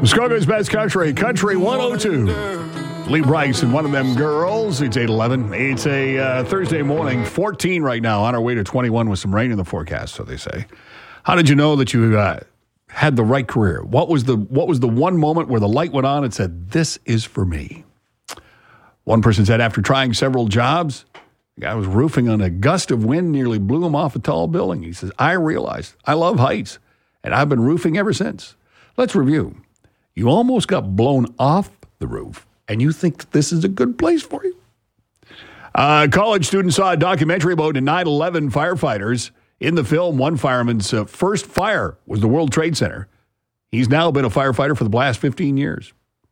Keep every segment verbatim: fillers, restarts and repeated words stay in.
Muskoka's Best Country, Country one oh two. Lee Bryce and one of them girls. It's eight eleven. It's a uh, Thursday morning, fourteen right now, on our way to twenty-one with some rain in the forecast, so they say. How did you know that you uh, had the right career? What was the what was the one moment where the light went on and said, this is for me? One person said after trying several jobs, the guy was roofing on a gust of wind, nearly blew him off a tall building. He says, I realized I love heights, and I've been roofing ever since. Let's review. You almost got blown off the roof, and you think that this is a good place for you? A college student saw a documentary about nine eleven firefighters. In the film, one fireman's uh, first fire was the World Trade Center. He's now been a firefighter for the last fifteen years.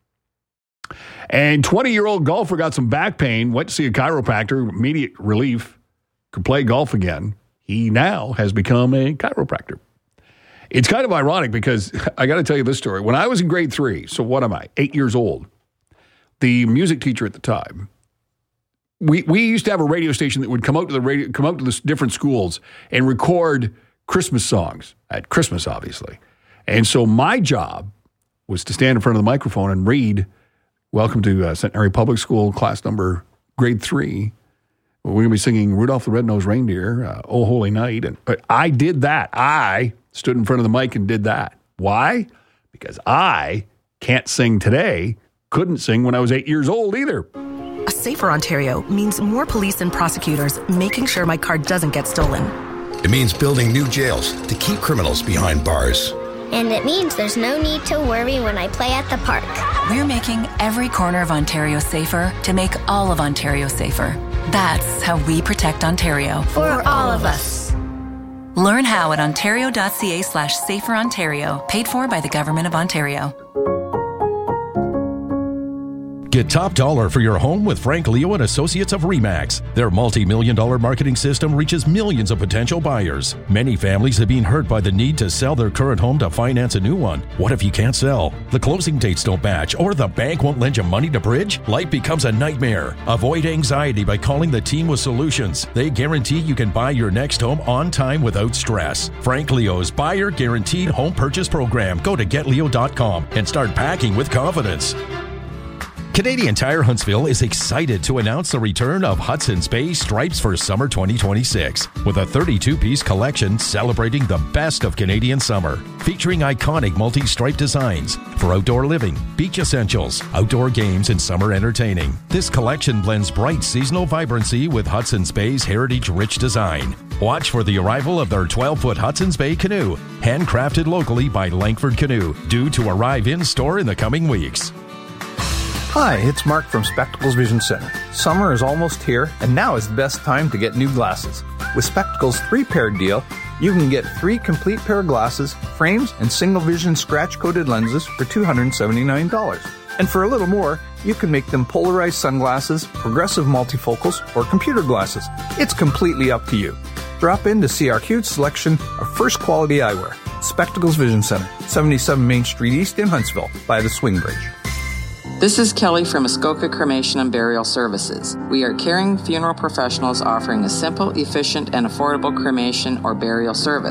And twenty-year-old golfer got some back pain, went to see a chiropractor, immediate relief, could play golf again. He now has become a chiropractor. It's kind of ironic because I got to tell you this story. When I was in grade three, so what am I, eight years old, the music teacher at the time, we we used to have a radio station that would come out to the radio, come out to the different schools and record Christmas songs at Christmas, obviously. And so my job was to stand in front of the microphone and read, welcome to uh, Centenary Public School, class number grade three. We're going to be singing Rudolph the Red-Nosed Reindeer, uh, Oh Holy Night. And but I did that. I stood in front of the mic and did that. Why? Because I can't sing today, couldn't sing when I was eight years old either. A safer Ontario means more police and prosecutors making sure my car doesn't get stolen. It means building new jails to keep criminals behind bars. And it means there's no need to worry when I play at the park. We're making every corner of Ontario safer to make all of Ontario safer. That's how we protect Ontario. For all of us. Learn how at ontario.ca slash safer Ontario, paid for by the Government of Ontario. Get top dollar for your home with Frank Leo and Associates of RE/MAX. Their multi-million dollar marketing system reaches millions of potential buyers. Many families have been hurt by the need to sell their current home to finance a new one. What if you can't sell? The closing dates don't match, or the bank won't lend you money to bridge? Life becomes a nightmare. Avoid anxiety by calling the team with solutions. They guarantee you can buy your next home on time without stress. Frank Leo's Buyer Guaranteed Home Purchase Program. Go to get leo dot com and start packing with confidence. Canadian Tire Huntsville is excited to announce the return of Hudson's Bay Stripes for summer twenty twenty-six with a thirty-two piece collection celebrating the best of Canadian summer, featuring iconic multi-stripe designs for outdoor living, beach essentials, outdoor games, and summer entertaining. This collection blends bright seasonal vibrancy with Hudson's Bay's heritage-rich design. Watch for the arrival of their twelve-foot Hudson's Bay canoe, handcrafted locally by Langford Canoe, due to arrive in-store in the coming weeks. Hi, it's Mark from Spectacles Vision Center. Summer is almost here, and now is the best time to get new glasses. With Spectacles' three-pair deal, you can get three complete pair of glasses, frames, and single-vision scratch-coated lenses for two hundred seventy-nine dollars. And for a little more, you can make them polarized sunglasses, progressive multifocals, or computer glasses. It's completely up to you. Drop in to see our huge selection of first-quality eyewear. Spectacles Vision Center, seventy-seven Main Street East in Huntsville, by the Swing Bridge. This is Kelly from Muskoka Cremation and Burial Services. We are caring funeral professionals offering a simple, efficient, and affordable cremation or burial service.